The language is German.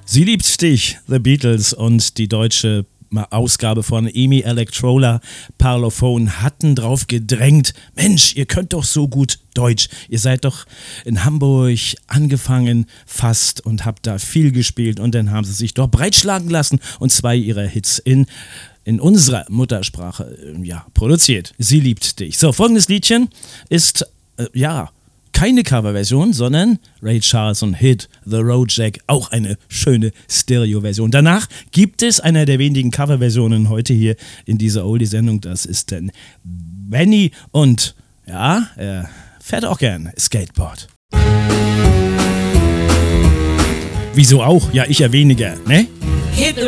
Sie liebt dich, The Beatles, und die deutsche Ausgabe von Emi Electrola Parlophone hatten drauf gedrängt, Mensch, ihr könnt doch so gut Deutsch, ihr seid doch in Hamburg angefangen fast und habt da viel gespielt, und dann haben sie sich doch breitschlagen lassen und 2 ihrer Hits in unserer Muttersprache produziert. Sie liebt dich. So, folgendes Liedchen ist, keine Coverversion, sondern Ray Charles und Hit The Road Jack, auch eine schöne Stereo-Version. Danach gibt es eine der wenigen Coverversionen heute hier in dieser Oldie-Sendung. Das ist dann Benny und er fährt auch gern Skateboard. Wieso auch? Ja, ich ja weniger, ne? Hit the